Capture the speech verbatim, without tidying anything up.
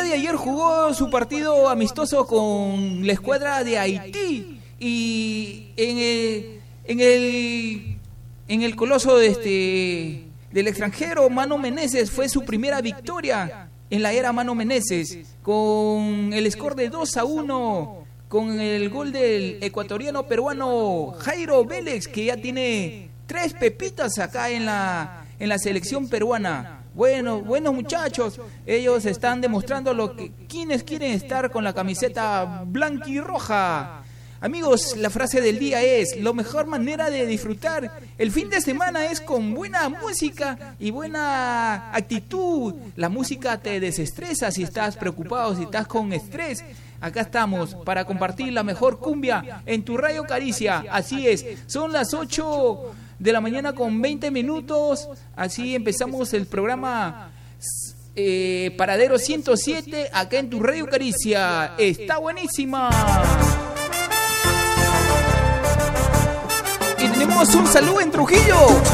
de ayer jugó su partido amistoso con la escuadra de Haití y en el en el en el coloso de este del extranjero, Mano Menezes, fue su primera victoria en la era Mano Menezes, con el score de dos a uno, con el gol del ecuatoriano peruano Jairo Vélez, que ya tiene tres pepitas acá en la, en la selección peruana. Bueno, buenos muchachos, ellos están demostrando lo que quienes quieren estar con la camiseta blanquirroja. Amigos, la frase del día es: la mejor manera de disfrutar el fin de semana es con buena música y buena actitud. La música te desestresa si estás preocupado, si estás con estrés. Acá estamos para compartir la mejor cumbia en tu Radio Caricia. Así es, son las ocho de la mañana con veinte minutos. Así empezamos el programa eh, Paradero ciento siete acá en tu Radio Caricia. Está buenísima. Y tenemos un saludo en Trujillo.